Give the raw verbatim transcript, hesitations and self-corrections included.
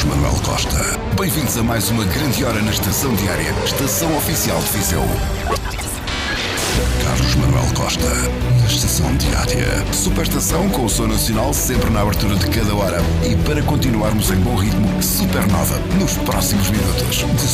Carlos Manuel Costa. Bem-vindos a mais uma grande hora na Estação Diária, Estação Oficial de Viseu. Carlos Manuel Costa, na Estação Diária. Superestação com o som nacional sempre na abertura de cada hora. E para continuarmos em bom ritmo, Supernova, nos próximos minutos.